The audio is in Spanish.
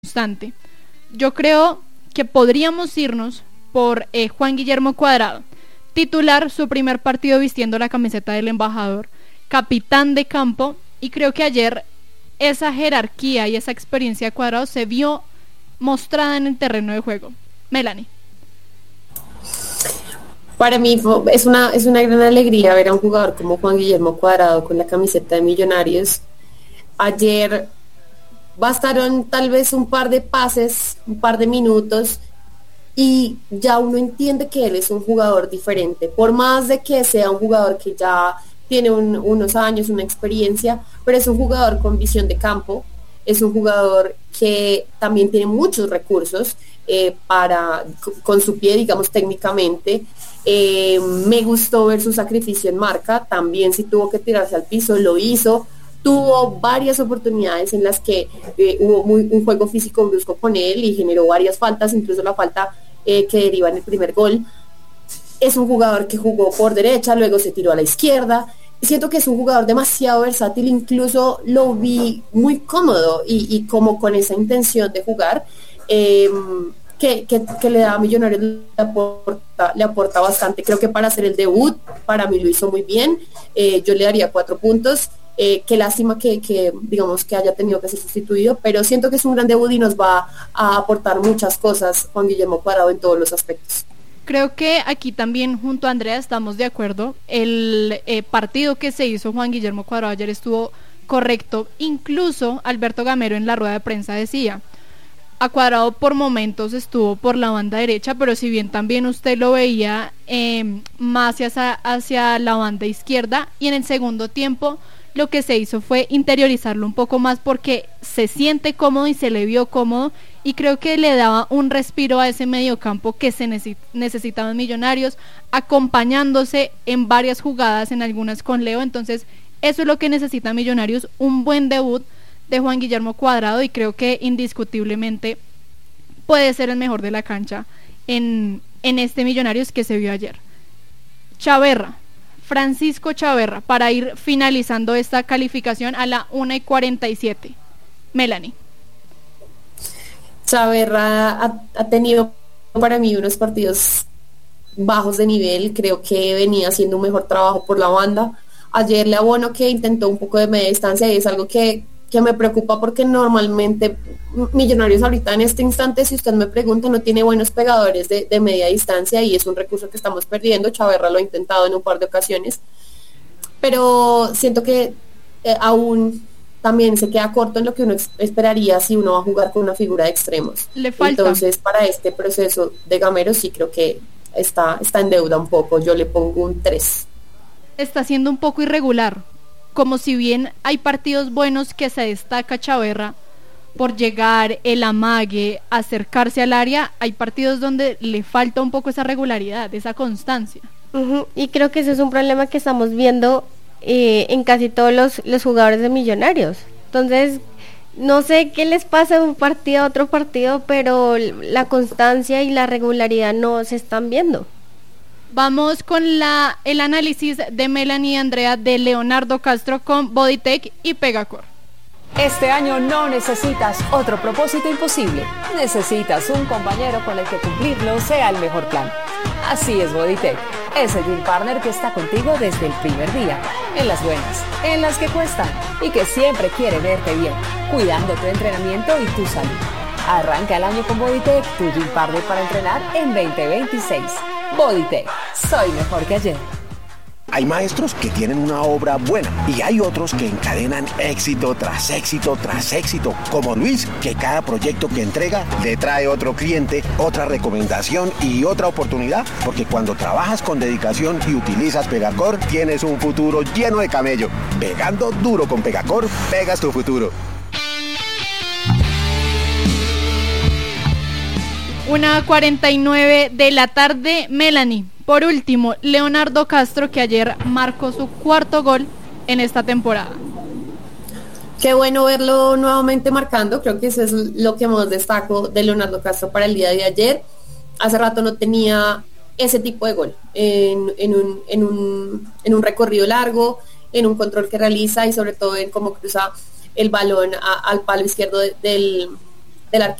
constante. Yo creo que podríamos irnos por Juan Guillermo Cuadrado, titular, su primer partido vistiendo la camiseta del embajador, capitán de campo, y creo que ayer esa jerarquía y esa experiencia de Cuadrado se vio mostrada en el terreno de juego. Melanie. Para mí es una gran alegría ver a un jugador como Juan Guillermo Cuadrado con la camiseta de Millonarios. Ayer bastaron tal vez un par de pases, un par de minutos, y ya uno entiende que él es un jugador diferente. Por más de que sea un jugador que ya tiene unos años, una experiencia, pero es un jugador con visión de campo, es un jugador que también tiene muchos recursos con su pie, digamos, técnicamente. Me gustó ver su sacrificio en marca, también si tuvo que tirarse al piso, lo hizo. Tuvo varias oportunidades en las que hubo un juego físico brusco con él y generó varias faltas, incluso la falta que deriva en el primer gol. Es un jugador que jugó por derecha, luego se tiró a la izquierda. Siento que es un jugador demasiado versátil, incluso lo vi muy cómodo y como con esa intención de jugar, que le da a Millonarios, le aporta bastante. Creo que para hacer el debut, para mí lo hizo muy bien. Yo le daría 4 puntos. Qué lástima que digamos que haya tenido que ser sustituido, pero siento que es un gran debut y nos va a aportar muchas cosas Juan Guillermo Cuadrado en todos los aspectos. Creo que aquí también junto a Andrea estamos de acuerdo. El partido que se hizo Juan Guillermo Cuadrado ayer estuvo correcto. Incluso Alberto Gamero en la rueda de prensa decía: a Cuadrado por momentos estuvo por la banda derecha, pero si bien también usted lo veía más hacia la banda izquierda, y en el segundo tiempo lo que se hizo fue interiorizarlo un poco más porque se siente cómodo y se le vio cómodo, y creo que le daba un respiro a ese mediocampo que se necesitaban Millonarios, acompañándose en varias jugadas, en algunas con Leo. Entonces eso es lo que necesita Millonarios, un buen debut de Juan Guillermo Cuadrado, y creo que indiscutiblemente puede ser el mejor de la cancha en este Millonarios que se vio ayer. Chaverra, Francisco Chaverra, para ir finalizando esta calificación a la 1:47. Melanie. Chaverra ha tenido para mí unos partidos bajos de nivel. Creo que venía haciendo un mejor trabajo por la banda. Ayer le abono que intentó un poco de media distancia, y es algo que me preocupa porque normalmente Millonarios ahorita en este instante, si usted me pregunta, no tiene buenos pegadores de media distancia, y es un recurso que estamos perdiendo. Chaverra lo ha intentado en un par de ocasiones, pero siento que aún también se queda corto en lo que uno esperaría si uno va a jugar con una figura de extremos. Le falta. Entonces, para este proceso de Gamero sí creo que está en deuda un poco. Yo le pongo un 3. Está siendo un poco irregular, como si bien hay partidos buenos que se destaca Chaverra por llegar, el amague, acercarse al área, hay partidos donde le falta un poco esa regularidad, esa constancia. Y creo que ese es un problema que estamos viendo en casi todos los jugadores de Millonarios. Entonces, no sé qué les pasa de un partido a otro partido, pero la constancia y la regularidad no se están viendo. Vamos con el análisis de Melanie y Andrea de Leonardo Castro con Bodytech y Pegacor. Este año no necesitas otro propósito imposible. Necesitas un compañero con el que cumplirlo sea el mejor plan. Así es Bodytech, ese gym partner que está contigo desde el primer día, en las buenas, en las que cuestan, y que siempre quiere verte bien, cuidando tu entrenamiento y tu salud. Arranca el año con Bodytech, tu gym partner para entrenar en 2026. Bodytech, soy mejor que ayer. Hay maestros que tienen una obra buena y hay otros que encadenan éxito tras éxito tras éxito, como Luis, que cada proyecto que entrega le trae otro cliente, otra recomendación y otra oportunidad, porque cuando trabajas con dedicación y utilizas Pegacor, tienes un futuro lleno de camello. Pegando duro con Pegacor, pegas tu futuro. 1:49 de la tarde, Melanie. Por último, Leonardo Castro, que ayer marcó su 4º gol en esta temporada. Qué bueno verlo nuevamente marcando. Creo que eso es lo que más destaco de Leonardo Castro para el día de ayer. Hace rato no tenía ese tipo de gol en un recorrido largo, en un control que realiza, y sobre todo en cómo cruza el balón al palo izquierdo del